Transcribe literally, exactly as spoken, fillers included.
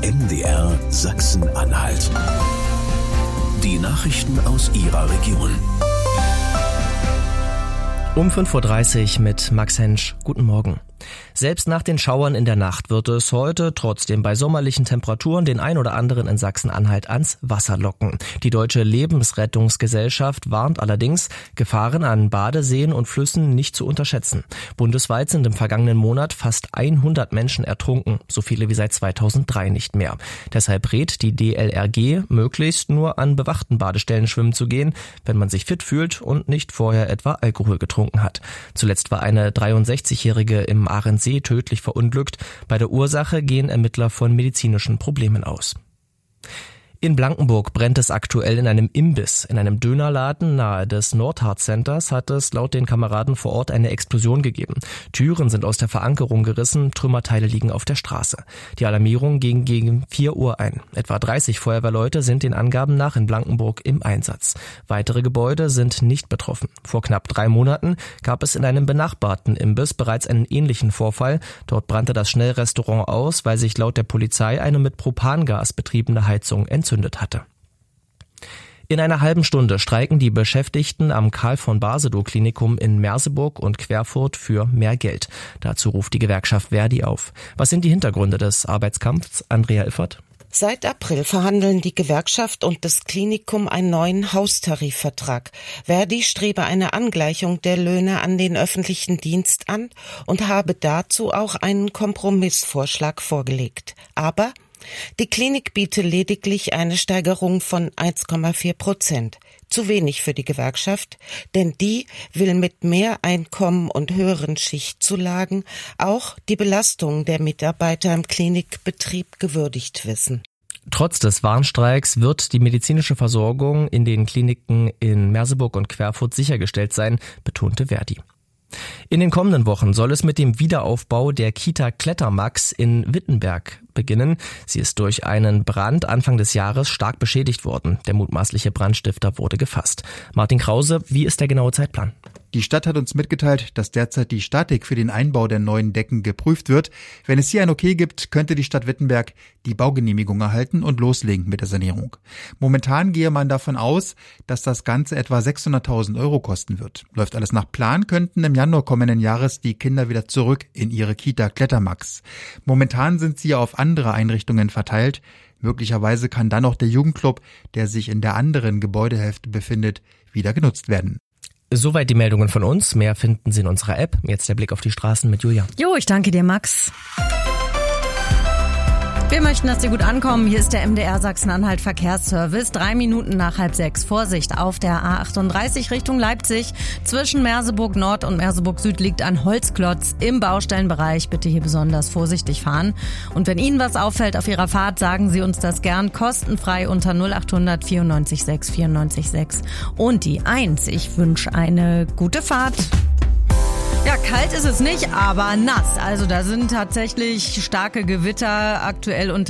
M D R Sachsen-Anhalt. Die Nachrichten aus Ihrer Region. Um fünf Uhr dreißig mit Max Hensch. Guten Morgen. Selbst nach den Schauern in der Nacht wird es heute trotzdem bei sommerlichen Temperaturen den ein oder anderen in Sachsen-Anhalt ans Wasser locken. Die Deutsche Lebensrettungsgesellschaft warnt allerdings, Gefahren an Badeseen und Flüssen nicht zu unterschätzen. Bundesweit sind im vergangenen Monat fast hundert Menschen ertrunken, so viele wie seit zweitausenddrei nicht mehr. Deshalb rät die D L R G, möglichst nur an bewachten Badestellen schwimmen zu gehen, wenn man sich fit fühlt und nicht vorher etwa Alkohol getrunken hat. Zuletzt war eine dreiundsechzigjährige im Ahrensee tödlich verunglückt. Bei der Ursache gehen Ermittler von medizinischen Problemen aus. In Blankenburg brennt es aktuell in einem Imbiss. In einem Dönerladen nahe des Nordhart Centers hat es laut den Kameraden vor Ort eine Explosion gegeben. Türen sind aus der Verankerung gerissen, Trümmerteile liegen auf der Straße. Die Alarmierung ging gegen vier Uhr ein. Etwa dreißig Feuerwehrleute sind den Angaben nach in Blankenburg im Einsatz. Weitere Gebäude sind nicht betroffen. Vor knapp drei Monaten gab es in einem benachbarten Imbiss bereits einen ähnlichen Vorfall. Dort brannte das Schnellrestaurant aus, weil sich laut der Polizei eine mit Propangas betriebene Heizung entzündete hatte. In einer halben Stunde streiken die Beschäftigten am Karl-von-Basedow-Klinikum in Merseburg und Querfurt für mehr Geld. Dazu ruft die Gewerkschaft Verdi auf. Was sind die Hintergründe des Arbeitskampfs? Andrea Iffert. Seit April verhandeln die Gewerkschaft und das Klinikum einen neuen Haustarifvertrag. Verdi strebe eine Angleichung der Löhne an den öffentlichen Dienst an und habe dazu auch einen Kompromissvorschlag vorgelegt. Aber die Klinik biete lediglich eine Steigerung von eins Komma vier Prozent. Zu wenig für die Gewerkschaft, denn die will mit mehr Einkommen und höheren Schichtzulagen auch die Belastung der Mitarbeiter im Klinikbetrieb gewürdigt wissen. Trotz des Warnstreiks wird die medizinische Versorgung in den Kliniken in Merseburg und Querfurt sichergestellt sein, betonte Verdi. In den kommenden Wochen soll es mit dem Wiederaufbau der Kita Klettermax in Wittenberg beginnen. Sie ist durch einen Brand Anfang des Jahres stark beschädigt worden. Der mutmaßliche Brandstifter wurde gefasst. Martin Krause, wie ist der genaue Zeitplan? Die Stadt hat uns mitgeteilt, dass derzeit die Statik für den Einbau der neuen Decken geprüft wird. Wenn es hier ein Okay gibt, könnte die Stadt Wittenberg die Baugenehmigung erhalten und loslegen mit der Sanierung. Momentan gehe man davon aus, dass das Ganze etwa sechshunderttausend Euro kosten wird. Läuft alles nach Plan, könnten im Januar kommenden Jahres die Kinder wieder zurück in ihre Kita Klettermax. Momentan sind sie auf andere Einrichtungen verteilt. Möglicherweise kann dann auch der Jugendclub, der sich in der anderen Gebäudehälfte befindet, wieder genutzt werden. Soweit die Meldungen von uns. Mehr finden Sie in unserer App. Jetzt der Blick auf die Straßen mit Julia. Jo, ich danke dir, Max. Wir möchten, dass Sie gut ankommen. Hier ist der M D R Sachsen-Anhalt Verkehrsservice. Drei Minuten nach halb sechs. Vorsicht auf der A achtunddreißig Richtung Leipzig. Zwischen Merseburg Nord und Merseburg Süd liegt ein Holzklotz im Baustellenbereich. Bitte hier besonders vorsichtig fahren. Und wenn Ihnen was auffällt auf Ihrer Fahrt, sagen Sie uns das gern kostenfrei unter null acht hundert vierundneunzig sechs vierundneunzig sechs. Und die eins. Ich wünsche eine gute Fahrt. Ja, kalt ist es nicht, aber nass. Also da sind tatsächlich starke Gewitter aktuell unter